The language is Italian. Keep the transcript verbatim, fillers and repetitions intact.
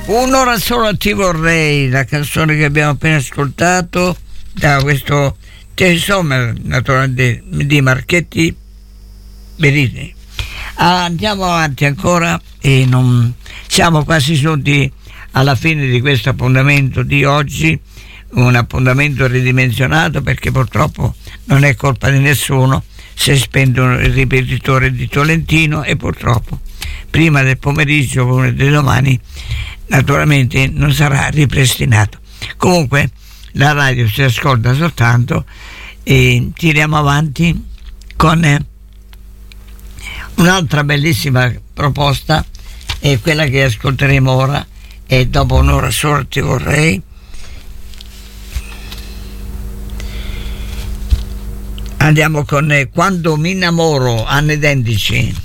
Un'ora solo ti vorrei, la canzone che abbiamo appena ascoltato da questo Terry Sommer, naturalmente di Marchetti Benini. Andiamo avanti ancora e non siamo quasi giunti alla fine di questo appuntamento di oggi, un appuntamento ridimensionato perché purtroppo non è colpa di nessuno se spendono il ripetitore di Tolentino e purtroppo prima del pomeriggio come di domani naturalmente non sarà ripristinato. Comunque la radio si ascolta soltanto e tiriamo avanti con un'altra bellissima proposta, è quella che ascolteremo ora e dopo un'ora sola ti vorrei. Andiamo con Quando mi innamoro, Anne Dendici.